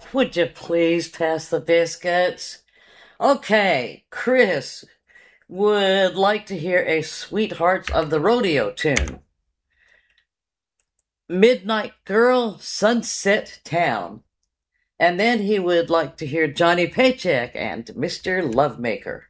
Would you please pass the biscuits? Okay, Chris would like to hear a Sweethearts of the Rodeo tune. Midnight Girl, Sunset Town. And then he would like to hear Johnny Paycheck and Mr. Lovemaker.